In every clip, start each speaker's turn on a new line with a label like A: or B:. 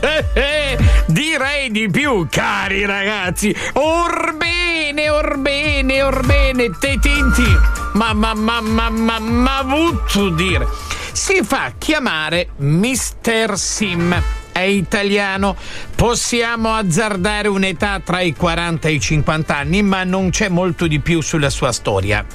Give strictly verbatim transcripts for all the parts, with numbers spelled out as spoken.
A: Direi di più, cari ragazzi. Orbene, orbene, orbene, tetinti. Ma, ma, ma, ma, ma, ma, butto dire. Si fa chiamare mister Sim. È italiano, possiamo azzardare un'età tra i quaranta e i cinquanta anni, ma non c'è molto di più sulla sua storia.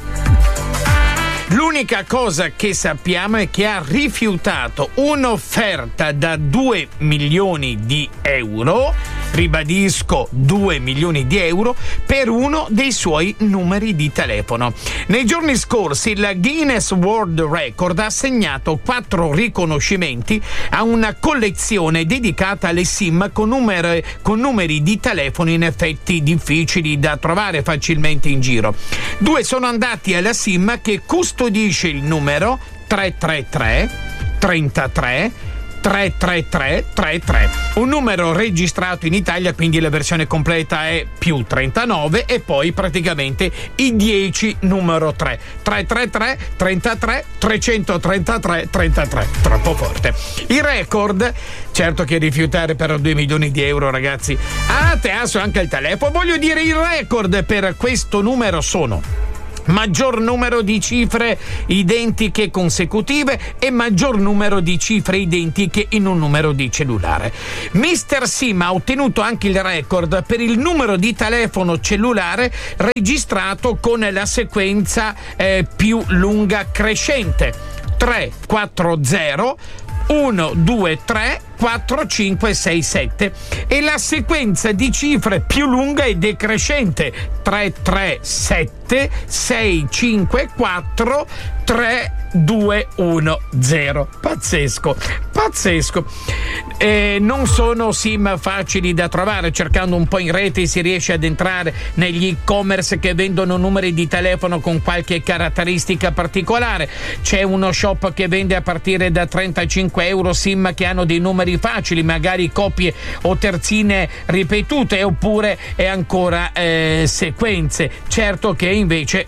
A: L'unica cosa che sappiamo è che ha rifiutato un'offerta da due milioni di euro, ribadisco due milioni di euro, per uno dei suoi numeri di telefono. Nei giorni scorsi il Guinness World Record ha assegnato quattro riconoscimenti a una collezione dedicata alle SIM con numeri, con numeri di telefono in effetti difficili da trovare facilmente in giro. Due sono andati alla SIM che custodisce il numero tre tre tre trentatré tre tre tre tre tre, un numero registrato in Italia, quindi la versione completa è più trentanove e poi praticamente i dieci numero tre tre tre tre trentatré trecentotrentatré trentatré. Troppo forte. Il record, certo che rifiutare per due milioni di euro, ragazzi, a teatro anche il telefono. Voglio dire, il record per questo numero sono maggior numero di cifre identiche consecutive e maggior numero di cifre identiche in un numero di cellulare. mister Sim ha ottenuto anche il record per il numero di telefono cellulare registrato con la sequenza eh, più lunga crescente: tre quattro zero uno due tre quattro cinque sei sette, e la sequenza di cifre più lunga è decrescente: tre tre sette sei cinque quattro tre due uno zero. Pazzesco, pazzesco. Eh, non sono SIM facili da trovare. Cercando un po' in rete si riesce ad entrare negli e-commerce che vendono numeri di telefono con qualche caratteristica particolare. C'è uno shop che vende a partire da trentacinque euro SIM che hanno dei numeri facili, magari coppie o terzine ripetute, oppure è ancora eh, sequenze. Certo che invece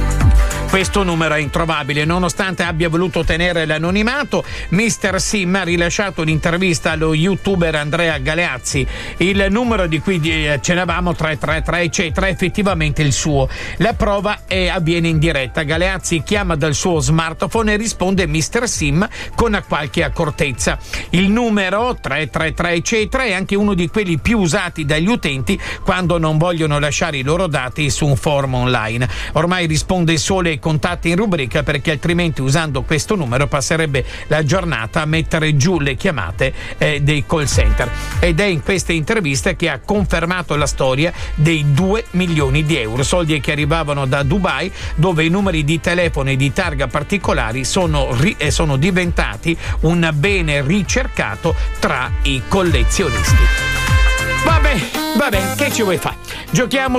A: questo numero è introvabile. Nonostante abbia voluto tenere l'anonimato, mister Sim ha rilasciato un'intervista allo youtuber Andrea Galeazzi. Il numero di cui cenavamo, tre tre tre eccetera, è effettivamente il suo. La prova è, avviene in diretta. Galeazzi chiama dal suo smartphone e risponde mister Sim con qualche accortezza. Il numero tre tre tre eccetera è anche uno di quelli più usati dagli utenti quando non vogliono lasciare i loro dati su un forum online. Ormai risponde solo ai contatti in rubrica, perché altrimenti usando questo numero passerebbe la giornata a mettere giù le chiamate eh, dei call center. Ed è in queste interviste che ha confermato la storia dei due milioni di euro, soldi che arrivavano da Dubai, dove i numeri di telefono e di targa particolari sono, ri- eh, sono diventati un bene ricercato tra i collezionisti. Vabbè, vabbè, che ci vuoi fare? Giochiamo